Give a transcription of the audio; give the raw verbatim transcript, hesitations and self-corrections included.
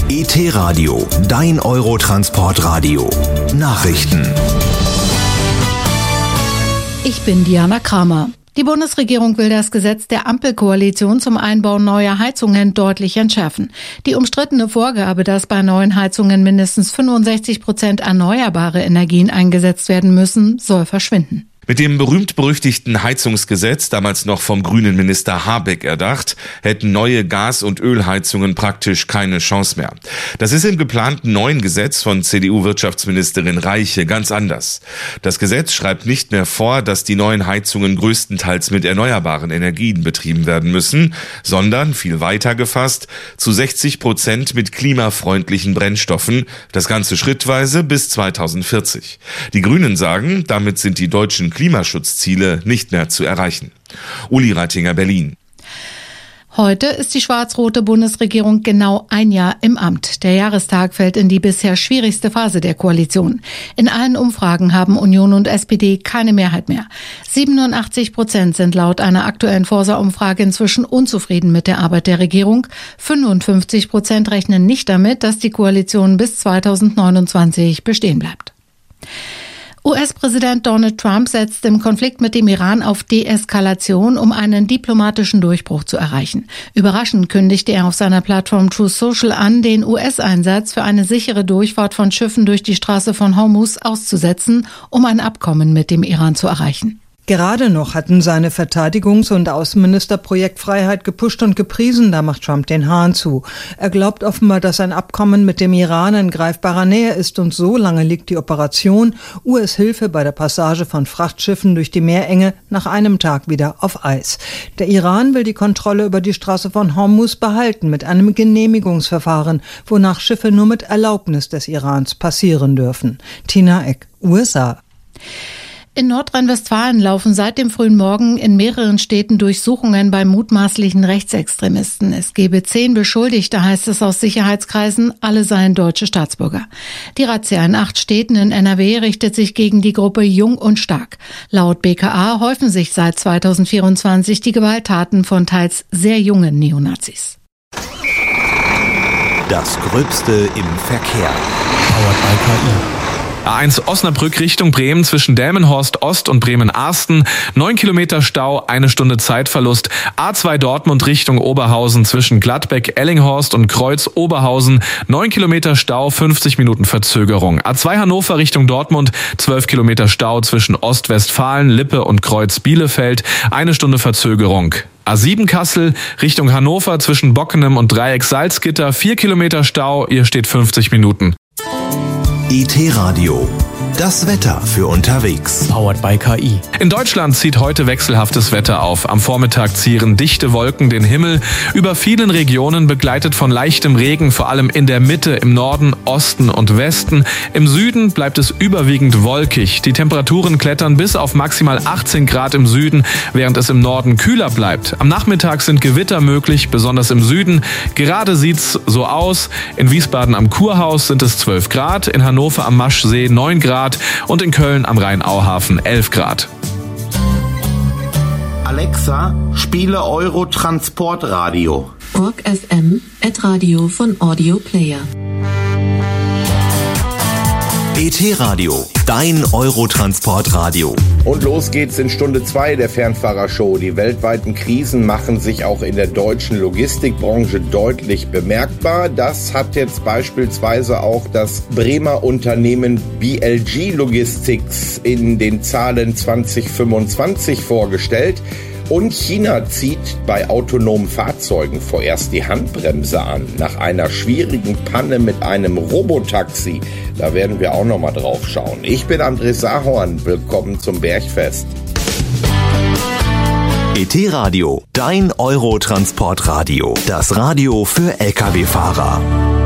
E T-Radio, dein Eurotransportradio. Nachrichten. Ich bin Diana Kramer. Die Bundesregierung will das Gesetz der Ampelkoalition zum Einbau neuer Heizungen deutlich entschärfen. Die umstrittene Vorgabe, dass bei neuen Heizungen mindestens fünfundsechzig Prozent erneuerbare Energien eingesetzt werden müssen, soll verschwinden. Mit dem berühmt-berüchtigten Heizungsgesetz, damals noch vom grünen Minister Habeck erdacht, hätten neue Gas- und Ölheizungen praktisch keine Chance mehr. Das ist im geplanten neuen Gesetz von C D U-Wirtschaftsministerin Reiche ganz anders. Das Gesetz schreibt nicht mehr vor, dass die neuen Heizungen größtenteils mit erneuerbaren Energien betrieben werden müssen, sondern, viel weiter gefasst, zu sechzig Prozent mit klimafreundlichen Brennstoffen, das Ganze schrittweise bis zweitausendvierzig. Die Grünen sagen, damit sind die deutschen Klimaschutzziele nicht mehr zu erreichen. Uli Reitinger, Berlin. Heute ist die schwarz-rote Bundesregierung genau ein Jahr im Amt. Der Jahrestag fällt in die bisher schwierigste Phase der Koalition. In allen Umfragen haben Union und S P D keine Mehrheit mehr. siebenundachtzig Prozent sind laut einer aktuellen Forsa-Umfrage inzwischen unzufrieden mit der Arbeit der Regierung. fünfundfünfzig Prozent rechnen nicht damit, dass die Koalition bis zweitausendneunundzwanzig bestehen bleibt. U S-Präsident Donald Trump setzt im Konflikt mit dem Iran auf Deeskalation, um einen diplomatischen Durchbruch zu erreichen. Überraschend kündigte er auf seiner Plattform Truth Social an, den U S-Einsatz für eine sichere Durchfahrt von Schiffen durch die Straße von Hormuz auszusetzen, um ein Abkommen mit dem Iran zu erreichen. Gerade noch hatten seine Verteidigungs- und Außenminister Projektfreiheit gepusht und gepriesen, da macht Trump den Hahn zu. Er glaubt offenbar, dass ein Abkommen mit dem Iran in greifbarer Nähe ist und so lange liegt die Operation U S-Hilfe bei der Passage von Frachtschiffen durch die Meerenge nach einem Tag wieder auf Eis. Der Iran will die Kontrolle über die Straße von Hormuz behalten mit einem Genehmigungsverfahren, wonach Schiffe nur mit Erlaubnis des Irans passieren dürfen. Tina Eck, U S A. In Nordrhein-Westfalen laufen seit dem frühen Morgen in mehreren Städten Durchsuchungen bei mutmaßlichen Rechtsextremisten. Es gebe zehn Beschuldigte, heißt es aus Sicherheitskreisen, alle seien deutsche Staatsbürger. Die Razzia in acht Städten in N R W richtet sich gegen die Gruppe Jung und Stark. Laut B K A häufen sich seit zweitausendvierundzwanzig die Gewalttaten von teils sehr jungen Neonazis. Das Gröbste im Verkehr. Powered by K I. A eins Osnabrück Richtung Bremen zwischen Delmenhorst Ost und Bremen-Arsten. Neun Kilometer Stau, eine Stunde Zeitverlust. A zwei Dortmund Richtung Oberhausen zwischen Gladbeck, Ellinghorst und Kreuz Oberhausen. Neun Kilometer Stau, fünfzig Minuten Verzögerung. A zwei Hannover Richtung Dortmund. Zwölf Kilometer Stau zwischen Ostwestfalen, Lippe und Kreuz Bielefeld. Eine Stunde Verzögerung. A sieben Kassel Richtung Hannover zwischen Bockenem und Dreieck Salzgitter. Vier Kilometer Stau, hier steht fünfzig Minuten. E T-Radio, das Wetter für unterwegs. Powered by K I. In Deutschland zieht heute wechselhaftes Wetter auf. Am Vormittag zieren dichte Wolken den Himmel über vielen Regionen, begleitet von leichtem Regen, vor allem in der Mitte, im Norden, Osten und Westen. Im Süden bleibt es überwiegend wolkig. Die Temperaturen klettern bis auf maximal achtzehn Grad im Süden, während es im Norden kühler bleibt. Am Nachmittag sind Gewitter möglich, besonders im Süden. Gerade sieht's so aus. In Wiesbaden am Kurhaus sind es zwölf Grad, in Hannover am Maschsee neun Grad und in Köln am Rhein-Auhafen elf Grad. Alexa, spiele Eurotransportradio. Org F M, Ad-Radio von Audio Player. E T-Radio, dein Eurotransportradio. Und los geht's in Stunde zwei der Fernfahrershow. Die weltweiten Krisen machen sich auch in der deutschen Logistikbranche deutlich bemerkbar. Das hat jetzt beispielsweise auch das Bremer Unternehmen B L G Logistics in den Zahlen zwanzig fünfundzwanzig vorgestellt. Und China zieht bei autonomen Fahrzeugen vorerst die Handbremse an. Nach einer schwierigen Panne mit einem Robotaxi. Da werden wir auch noch mal drauf schauen. Ich bin André Sahorn. Willkommen zum Bergfest. E T-Radio, dein Eurotransportradio. Das Radio für L K W-Fahrer.